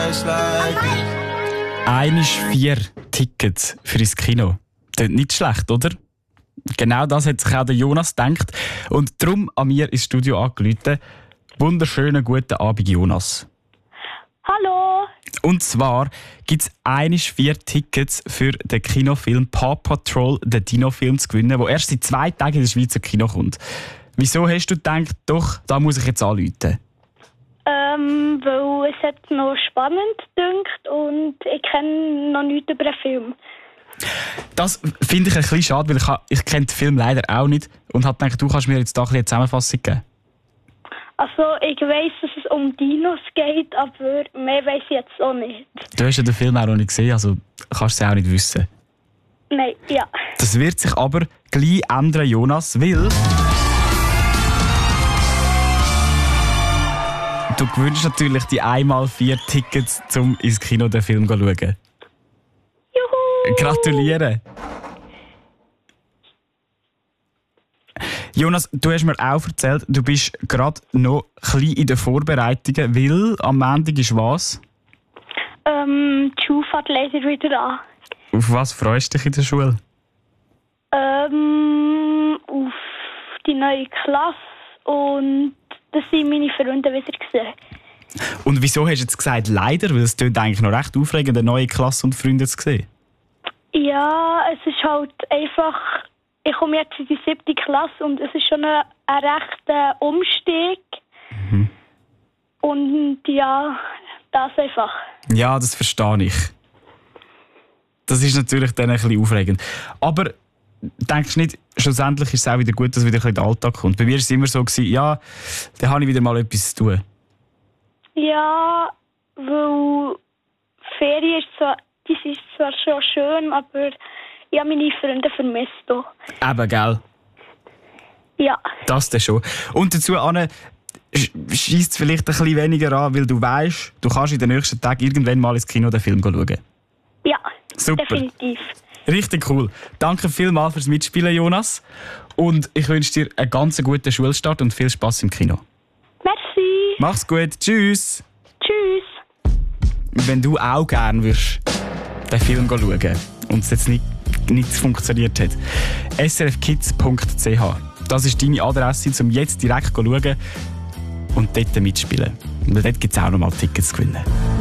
just like this. 4 Tickets für ins Kino. Das ist nicht schlecht, oder? Genau das hat sich auch der Jonas gedacht. Und darum an mir ins Studio angerufen. Wunderschönen guten Abend, Jonas. Hallo. Und zwar gibt es 4 Tickets für den Kinofilm Paw Patrol, den Dino-Film, zu gewinnen, der erst seit 2 Tagen in der Schweizer Kino kommt. Wieso hast du gedacht, doch, da muss ich jetzt anrufen? Weil es hat noch spannend gedünkt und ich kenne noch nichts über den Film. Das finde ich ein bisschen schade, weil ich kenne den Film leider auch nicht und habe gedacht, du kannst mir jetzt da ein bisschen eine Zusammenfassung geben. Also ich weiss, dass es um Dinos geht, aber mehr weiss ich jetzt auch nicht. Du hast ja den Film auch noch nicht gesehen, also kannst du es auch nicht wissen. Nein, ja. Das wird sich aber gleich ändern, Jonas, weil du gewünscht natürlich die 4 Tickets, um ins Kino den Film zu schauen. Juhu! Gratuliere! Jonas, du hast mir auch erzählt, du bist gerade noch ein bisschen in den Vorbereitungen, weil am Montag ist was? Die Schule fährt leider wieder an. Auf was freust du dich in der Schule? Auf die neue Klasse und dass ich meine Freunde wieder gesehen. Und wieso hast du jetzt gesagt, leider? Weil es klingt eigentlich noch recht aufregend, eine neue Klasse und Freunde zu sehen. Ja, es ist halt einfach... Ich komme jetzt in die 7. Klasse und es ist schon ein rechter Umstieg. Mhm. Und ja, das einfach. Ja, das verstehe ich. Das ist natürlich dann ein bisschen aufregend. Aber denkst du nicht, schlussendlich ist es auch wieder gut, dass wieder ein bisschen der Alltag kommt? Bei mir war es immer so, ja, dann habe ich wieder mal etwas zu tun. Ja, weil Ferien ist zwar schon schön, aber ich habe meine Freunde vermisst. Auch. Eben, gell? Ja. Das dann schon. Und dazu, Anne, scheisst es vielleicht ein bisschen weniger an, weil du weißt, du kannst in den nächsten Tagen irgendwann mal ins Kino den Film schauen. Ja, super. Definitiv. Richtig cool. Danke vielmals fürs Mitspielen, Jonas. Und ich wünsche dir einen ganz guten Schulstart und viel Spass im Kino. Merci. Mach's gut. Tschüss. Tschüss. Wenn du auch gerne würdest den Film schauen und es jetzt nicht funktioniert hat, srfkids.ch. Das ist deine Adresse, um jetzt direkt zu schauen und dort mitspielen. Weil dort gibt es auch noch mal Tickets zu gewinnen.